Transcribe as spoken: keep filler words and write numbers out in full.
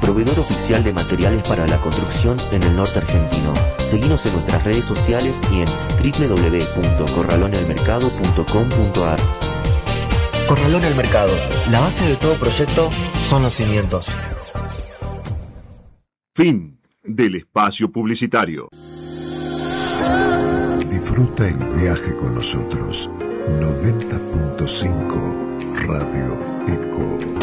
proveedor oficial de materiales para la construcción en el norte argentino. Seguinos en nuestras redes sociales y en w w w punto corralonealmercado punto com punto a r. Corralón al Mercado. La base de todo proyecto son los cimientos. Fin del espacio publicitario. Disfruta el viaje con nosotros. noventa punto cinco Radio Eco.